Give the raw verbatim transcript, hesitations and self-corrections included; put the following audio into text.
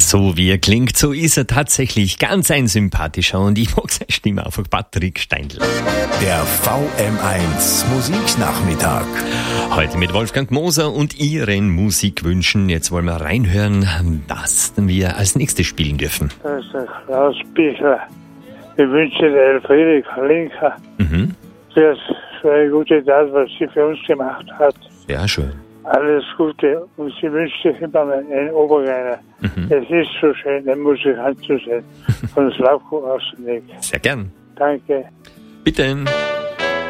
So wie er klingt, so ist er tatsächlich ganz ein sympathischer und ich mag seine Stimme einfach, Patrick Steindl. Der V M eins Musiknachmittag. Heute mit Wolfgang Moser und Ihren Musikwünschen. Jetzt wollen wir reinhören, was wir als nächstes spielen dürfen. Das ist der Klaus Bichler. Ich wünsche der Elfriede Kalinka, Mhm. das für eine gute Tat, was sie für uns gemacht hat. Sehr schön. Alles Gute und sie wünscht sich immer einen Oberreiner. Mhm. Es ist so schön, den Musikant zu sehen. Von Slavko aus dem Weg. Sehr gern. Danke. Bitte.